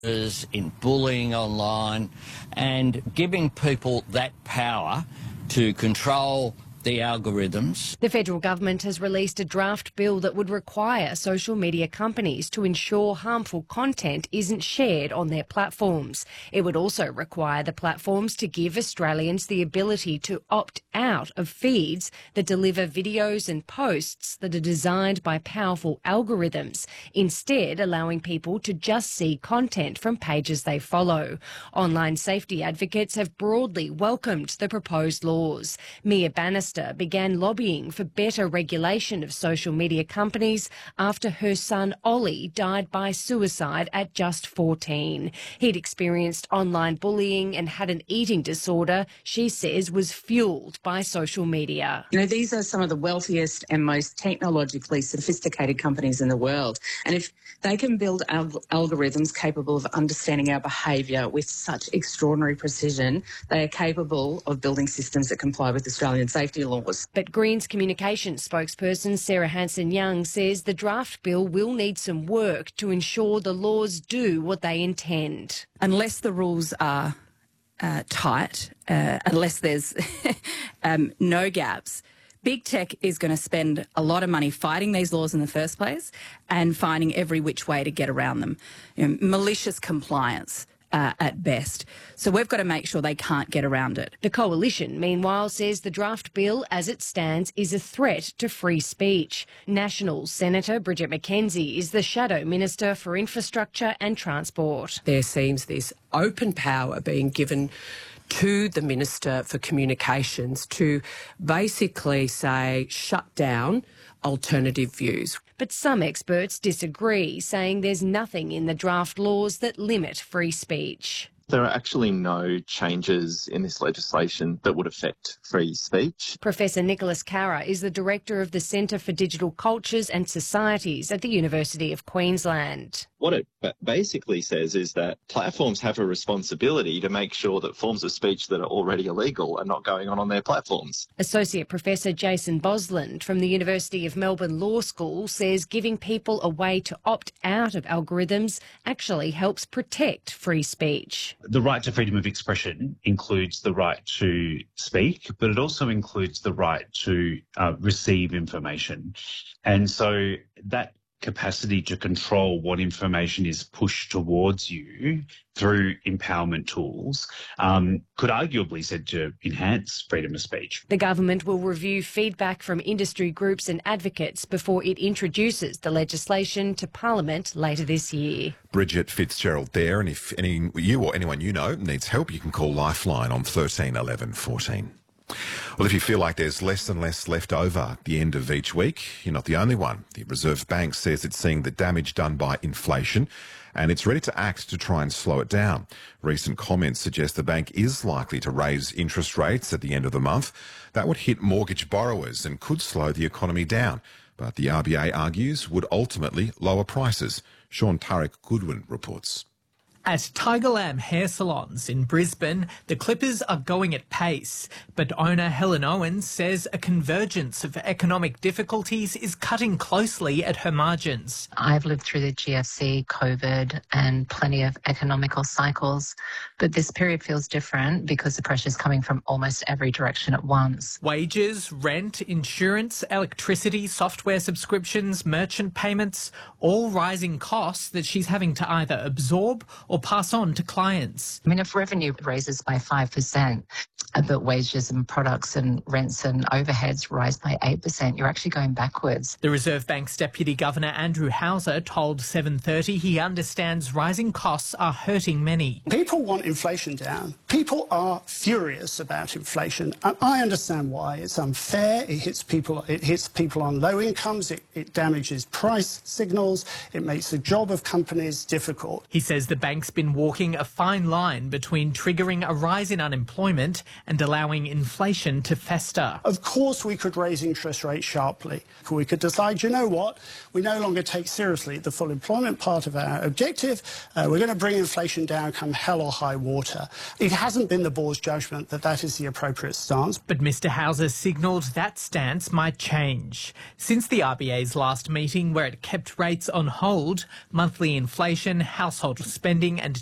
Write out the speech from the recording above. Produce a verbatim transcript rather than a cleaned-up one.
in bullying online, and giving people that power to control the algorithms. The federal government has released a draft bill that would require social media companies to ensure harmful content isn't shared on their platforms. It would also require the platforms to give Australians the ability to opt out of feeds that deliver videos and posts that are designed by powerful algorithms, instead allowing people to just see content from pages they follow. Online safety advocates have broadly welcomed the proposed laws. Mia Bannister began lobbying for better regulation of social media companies after her son Ollie died by suicide at just fourteen. He'd experienced online bullying and had an eating disorder she says was fuelled by social media. You know, these are some of the wealthiest and most technologically sophisticated companies in the world. And if they can build al- algorithms capable of understanding our behaviour with such extraordinary precision, they are capable of building systems that comply with Australian safety laws. But Greens communications spokesperson Sarah Hanson-Young says the draft bill will need some work to ensure the laws do what they intend. Unless the rules are uh, tight, uh, unless there's um, no gaps, Big Tech is going to spend a lot of money fighting these laws in the first place and finding every which way to get around them. You know, malicious compliance. Uh, at best. So we've got to make sure they can't get around it. The Coalition, meanwhile, says the draft bill as it stands is a threat to free speech. National Senator Bridget McKenzie is the Shadow Minister for Infrastructure and Transport. There seems this open power being given to the Minister for Communications to basically say, shut down alternative views. But some experts disagree, saying there's nothing in the draft laws that limit free speech. There are actually no changes in this legislation that would affect free speech. Professor Nicholas Carra is the Director of the Centre for Digital Cultures and Societies at the University of Queensland. What it basically says is that platforms have a responsibility to make sure that forms of speech that are already illegal are not going on on their platforms. Associate Professor Jason Bosland from the University of Melbourne Law School says giving people a way to opt out of algorithms actually helps protect free speech. The right to freedom of expression includes the right to speak, but it also includes the right to uh, receive information. And so that capacity to control what information is pushed towards you through empowerment tools um, could arguably said to enhance freedom of speech. The government will review feedback from industry groups and advocates before it introduces the legislation to Parliament later this year. Bridget Fitzgerald there, and if any you or anyone you know needs help, you can call Lifeline on thirteen eleven fourteen. Well, if you feel like there's less and less left over at the end of each week, you're not the only one. The Reserve Bank says it's seeing the damage done by inflation and it's ready to act to try and slow it down. Recent comments suggest the bank is likely to raise interest rates at the end of the month. That would hit mortgage borrowers and could slow the economy down. But the R B A argues would ultimately lower prices. Sean Tarek Goodwin reports. At Tigerlamb Hair Salons in Brisbane, the clippers are going at pace, but owner Helen Owens says a convergence of economic difficulties is cutting closely at her margins. I've lived through the G F C, COVID and plenty of economical cycles, but this period feels different because the pressure's coming from almost every direction at once. Wages, rent, insurance, electricity, software subscriptions, merchant payments, all rising costs that she's having to either absorb or pass on to clients. I mean, if revenue raises by five percent, but wages and products and rents and overheads rise by eight percent, you're actually going backwards. The Reserve Bank's Deputy Governor Andrew Hauser told seven thirty he understands rising costs are hurting many. People want inflation down. People are furious about inflation, and I understand why. It's unfair. It hits people. It hits people on low incomes. It, it damages price signals. It makes the job of companies difficult. He says the bank's been walking a fine line between triggering a rise in unemployment and allowing inflation to fester. Of course we could raise interest rates sharply. We could decide, you know what, we no longer take seriously the full employment part of our objective. Uh, we're going to bring inflation down come hell or high water. It hasn't been the board's judgment that that is the appropriate stance. But Mr Hauser signalled that stance might change. Since the R B A's last meeting where it kept rates on hold, monthly inflation, household spending branding and